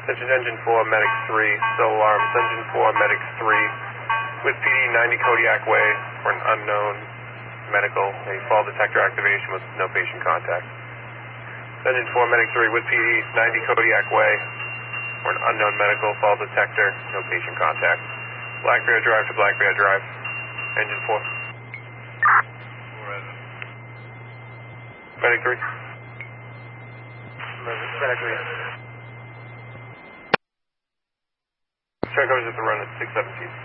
Attention Engine 4, Medic 3, still alarms. Engine 4, Medic 3, with PD 90 Kodiak Way for an unknown medical. A fall detector activation with no patient contact. Engine 4, Medic 3, with PD 90 Kodiak Way for an unknown medical. Fall detector, no patient contact. Black Bear Drive to Black Bear Drive. Engine 4. Medic 3. Medic 3. Check covers at the run at 617.